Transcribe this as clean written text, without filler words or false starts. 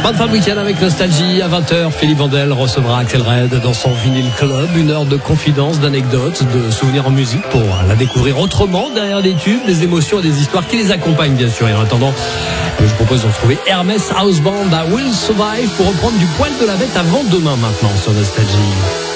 Fin de week-end avec Nostalgie. À 20h, Philippe Vandel recevra Axel Red dans son Vinyl Club. 1 heure de confidences, d'anecdotes, de souvenirs en musique pour la découvrir autrement, derrière des tubes, des émotions et des histoires qui les accompagnent, bien sûr. Et en attendant, je vous propose de retrouver Hermès House Band à Will Survive pour reprendre du poil de la bête avant demain maintenant sur Nostalgie.